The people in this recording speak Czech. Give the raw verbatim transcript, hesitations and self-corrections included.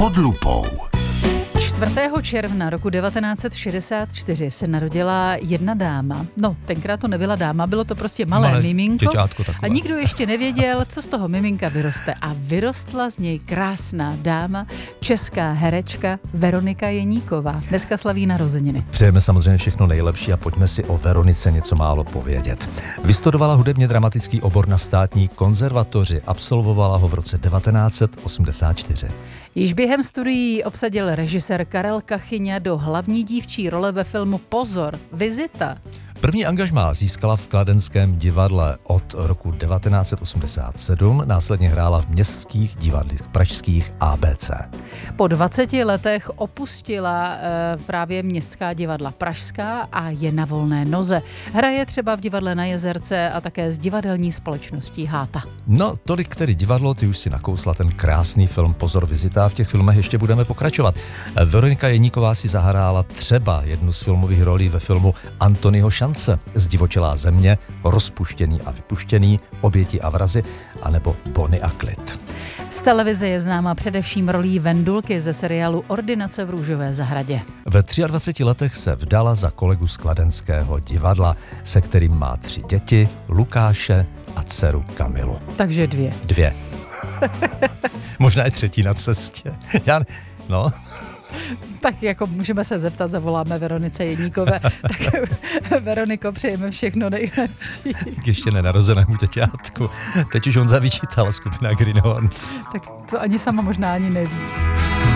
Pod lupou. čtvrtého června roku devatenáct set šedesát čtyři se narodila jedna dáma. No, tenkrát to nebyla dáma, bylo to prostě malé, malé miminko. Děťátko a nikdo ještě nevěděl, co z toho miminka vyroste. A vyrostla z něj krásná dáma, česká herečka Veronika Jeníková. Dneska slaví narozeniny. Přejeme samozřejmě všechno nejlepší a pojďme si o Veronice něco málo povědět. Vystudovala hudebně dramatický obor na státní konzervatoři, absolvovala ho v roce devatenáct set osmdesát čtyři. Již během studií obsadil režisér Karel Kachyňa do hlavní dívčí role ve filmu Pozor, Vizita. První angažmá získala v Kladenském divadle od roku devatenáct set osmdesát sedm, následně hrála v městských divadlech pražských A B C. Po dvaceti letech opustila e, právě městská divadla pražská a je na volné noze. Hraje třeba v divadle na Jezerce a také s divadelní společností Háta. No, tolik tedy divadlo, ty už si nakousla ten krásný film Pozor, Vizita, v těch filmech ještě budeme pokračovat. Veronika Jeníková si zahrála třeba jednu z filmových rolí ve filmu Antonyho Šance, Zdivočelá země, Rozpuštěný a vypuštěný, Oběti a vrazi, anebo Bonnie a Klid. Z televize je známa především rolí Vendulky ze seriálu Ordinace v Růžové zahradě. Ve dvaceti třech letech se vdala za kolegu z Kladenského divadla, se kterým má tři děti, Lukáše a dceru Kamilu. Takže dvě. Dvě. Možná je třetí na cestě. Já, no... Tak jako můžeme se zeptat, zavoláme Veronice Jeníkové. Tak Veroniko, přejeme všechno nejlepší. Ještě nenarozenému děťátku. Teď už on zavyčítala skupina Greenhorns. Tak to ani sama možná ani neví.